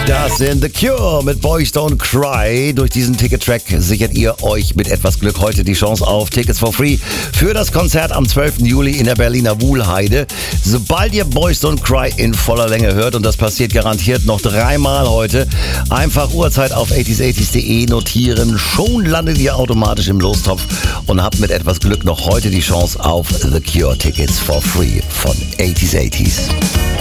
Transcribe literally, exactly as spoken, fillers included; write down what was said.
Das sind The Cure mit Boys Don't Cry. Durch diesen Ticket-Track sichert ihr euch mit etwas Glück heute die Chance auf Tickets for Free für das Konzert am zwölften Juli in der Berliner Wuhlheide. Sobald ihr Boys Don't Cry in voller Länge hört, und das passiert garantiert noch dreimal heute, einfach Uhrzeit auf achtziger achtzig punkt de notieren. Schon landet ihr automatisch im Lostopf und habt mit etwas Glück noch heute die Chance auf The Cure Tickets for Free von achtziger achtzig.